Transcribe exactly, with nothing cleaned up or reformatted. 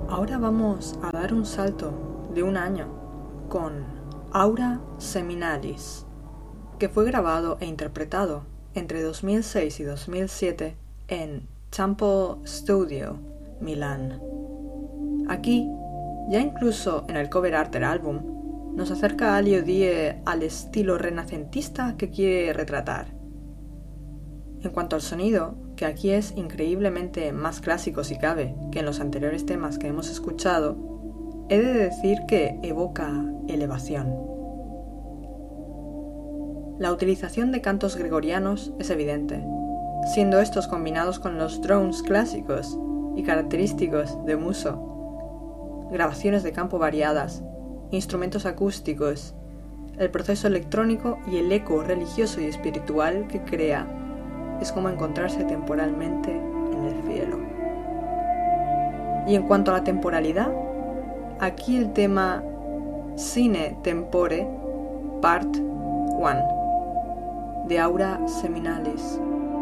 Ahora vamos a dar un salto de un año con Aura Seminalis, que fue grabado e interpretado entre dos mil seis y dos mil siete en Temple Studio, Milán. Aquí, ya incluso en el cover art del álbum, nos acerca Alio Die al estilo renacentista que quiere retratar. En cuanto al sonido, que aquí es increíblemente más clásico si cabe que en los anteriores temas que hemos escuchado, he de decir que evoca elevación. La utilización de cantos gregorianos es evidente, siendo estos combinados con los drones clásicos y característicos de Muso, grabaciones de campo variadas, instrumentos acústicos, el proceso electrónico y el eco religioso y espiritual que crea. Es como encontrarse temporalmente en el cielo. Y en cuanto a la temporalidad, aquí el tema Sine Tempore Part uno de Aura Seminalis.